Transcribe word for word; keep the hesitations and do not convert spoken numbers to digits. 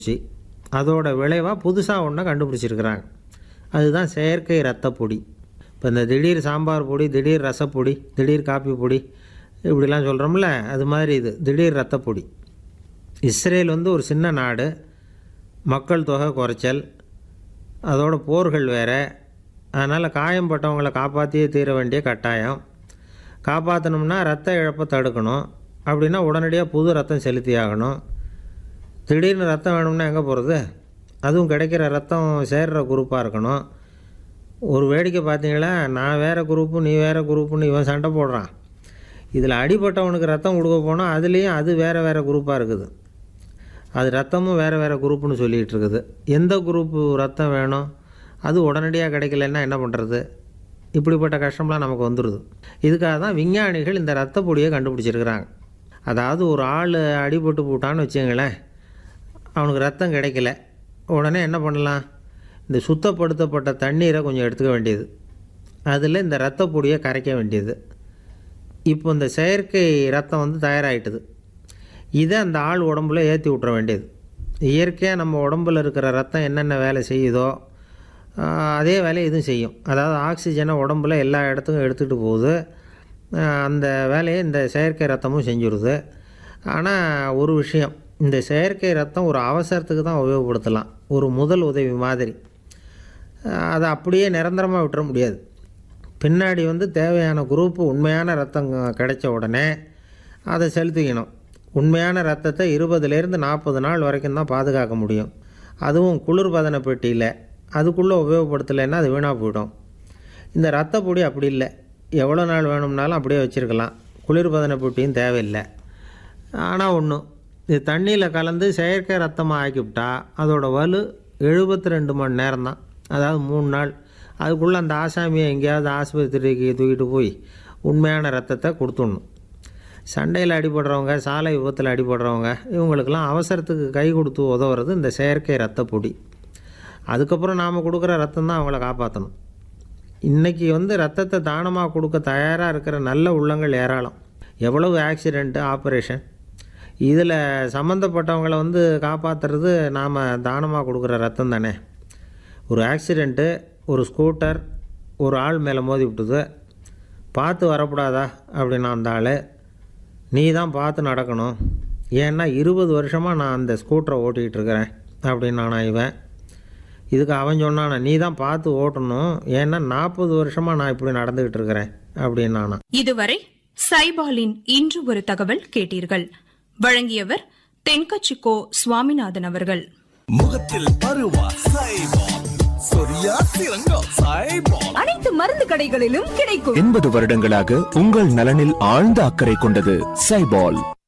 அதோட விளைவாக புதுசாக ஒன்றை கண்டுபிடிச்சிருக்கிறாங்க. அதுதான் செயற்கை இரத்த பொடி. இப்போ இந்த திடீர் சாம்பார் பொடி, திடீர் ரசப்பொடி, திடீர் காப்பி பொடி இப்படிலாம் சொல்கிறோம்ல, அது மாதிரி இது திடீர் இரத்த பொடி. இஸ்ரேல் வந்து ஒரு சின்ன நாடு, மக்கள் தொகை குறைச்சல், அதோட போர்கள் வேறு. அதனால் காயம்பட்டவங்களை காப்பாற்றியே தீர வேண்டிய கட்டாயம். காப்பாற்றணும்னா ரத்த இழப்பை தடுக்கணும். அப்படின்னா உடனடியாக புது ரத்தம் செலுத்தி ஆகணும். திடீர்னு ரத்தம் வேணும்னா எங்கே போகிறது? அதுவும் கிடைக்கிற ரத்தம் சேர்கிற குரூப்பாக இருக்கணும். ஒரு வேடிக்கை பார்த்தீங்களா, நான் வேறு குரூப்பு நீ வேறு குரூப்புன்னு இவன் சண்டை போடுறான். இதில் அடிபட்டவனுக்கு ரத்தம் கொடுக்க போனால் அதுலேயும் அது வேறு வேறு குரூப்பாக இருக்குது. அது ரத்தமும் வேறு வேறு குரூப்புன்னு சொல்லிகிட்டு இருக்குது. எந்த குரூப்பு ரத்தம் வேணும்? அது உடனடியாக கிடைக்கலன்னா என்ன பண்ணுறது? இப்படிப்பட்ட கஷ்டம்லாம் நமக்கு வந்துடுது. இதுக்காக தான் விஞ்ஞானிகள் இந்த ரத்த பொடியை கண்டுபிடிச்சிருக்கிறாங்க. அதாவது ஒரு ஆள் அடிபட்டு போட்டான்னு வச்சுங்களேன், அவனுக்கு ரத்தம் கிடைக்கல. உடனே என்ன பண்ணலாம்? இந்த சுத்தப்படுத்தப்பட்ட தண்ணீரை கொஞ்சம் எடுத்துக்க வேண்டியது, அதில் இந்த ரத்த பொடியை கரைக்க வேண்டியது. இப்போ இந்த செயற்கை ரத்தம் வந்து தயாராகிட்டுது. இதை அந்த ஆள் உடம்புல ஏற்றி விட்ற வேண்டியது. இயற்கையாக நம்ம உடம்பில் இருக்கிற ரத்தம் என்னென்ன வேலை செய்யுதோ அதே வேலையை இதுவும் செய்யும். அதாவது ஆக்சிஜனை உடம்புல எல்லா இடத்துக்கும் எடுத்துகிட்டு போகுது. அந்த வேலையை இந்த செயற்கை ரத்தமும் செஞ்சுருது. ஆனால் ஒரு விஷயம், இந்த செயற்கை ரத்தம் ஒரு அவசரத்துக்கு தான் உபயோகப்படுத்தலாம், ஒரு முதல் உதவி மாதிரி. அதை அப்படியே நிரந்தரமாக விட்டுற முடியாது. பின்னாடி வந்து தேவையான குரூப்பு உண்மையான ரத்தம் கிடைச்ச உடனே அதை செலுத்திக்கணும். உண்மையான ரத்தத்தை இருபதுலேருந்து நாற்பது நாள் வரைக்கும் தான் பாதுகாக்க முடியும். அதுவும் குளிர்பதன பெட்டியில். அதுக்குள்ளே உபயோகப்படுத்தலைன்னா அது வீணாக போயிடும். இந்த ரத்த பொடி அப்படி இல்லை, எவ்வளோ நாள் வேணும்னாலும் அப்படியே வச்சுருக்கலாம். குளிர்பதன பெட்டியும் தேவையில்லை. ஆனால் ஒன்று, இது தண்ணியில் கலந்து செயற்கை ரத்தமாக ஆக்கிவிட்டா அதோட வலு எழுபத்தி ரெண்டு மணி நேரம் தான், அதாவது மூணு நாள். அதுக்குள்ளே அந்த ஆசாமியை எங்கேயாவது ஆஸ்பத்திரிக்கு தூக்கிட்டு போய் உண்மையான ரத்தத்தை கொடுத்துடணும். சண்டையில் அடிபடுறவங்க, சாலை விபத்தில் அடிபடுறவங்க, இவங்களுக்கெல்லாம் அவசரத்துக்கு கை கொடுத்து உதவுறது இந்த செயற்கை ரத்த பொடி. அதுக்கப்புறம் நாம் கொடுக்குற ரத்தம் தான் அவங்கள காப்பாற்றணும். இன்றைக்கி வந்து ரத்தத்தை தானமாக கொடுக்க தயாராக இருக்கிற நல்ல உள்ளங்கள் ஏராளம். எவ்வளவு ஆக்சிடெண்ட்டு, ஆப்ரேஷன், இதில் சம்மந்தப்பட்டவங்களை வந்து காப்பாற்றுறது நாம் தானமாக கொடுக்குற ரத்தம் தானே. ஒரு ஆக்சிடெண்ட்டு, ஒரு ஸ்கூட்டர் ஒரு ஆள் மேலே மோதி விட்டுது, பார்த்து வரக்கூடாதா அப்படின்னா அந்த ஆள், நீ தான் பார்த்து நடக்கணும், ஏன்னா இருபது வருஷமாக நான் அந்த ஸ்கூட்டரை ஓட்டிகிட்டு இருக்கிறேன் அப்படின்னு நான் இவன். இதுக்கு அவன் சொன்னானா, நீ தான் பார்த்து ஓட்டணும், ஏன்னா நாற்பது வருஷமாக நான் இப்படி நடந்துக்கிட்டு இருக்கிறேன் அப்படின்னு நானா. இதுவரை சைபாலின் இன்று ஒரு தகவல் கேட்டீர்கள். வழங்கியவர் தென்கச்சிக்கோ சுவாமிநாதன் அவர்கள். முகத்தில் பருவா சைபால், சொரியா சிறங்கா சைபால், அனைத்து மருந்து கடைகளிலும் கிடைக்கும். எண்பது வருடங்களாக உங்கள் நலனில் ஆழ்ந்த அக்கறை கொண்டது சைபால்.